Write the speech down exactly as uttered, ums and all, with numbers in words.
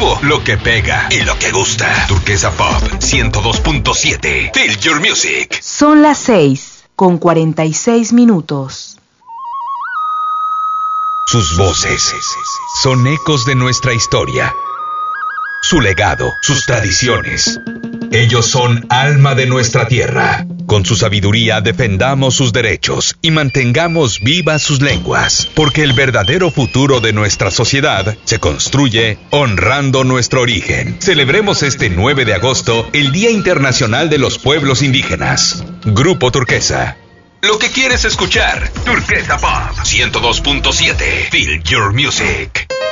nuevo, lo que pega y lo que gusta. Turquesa Pop ciento dos punto siete. Feel your music. Son las seis con cuarenta y seis minutos. Sus voces son ecos de nuestra historia. Su legado, sus tradiciones. Ellos son alma de nuestra tierra. Con su sabiduría defendamos sus derechos y mantengamos vivas sus lenguas, porque el verdadero futuro de nuestra sociedad se construye honrando nuestro origen. Celebremos este nueve de agosto el Día Internacional de los Pueblos Indígenas. Grupo Turquesa. Lo que quieres escuchar. Turquesa Pop ciento dos punto siete. Feel your music.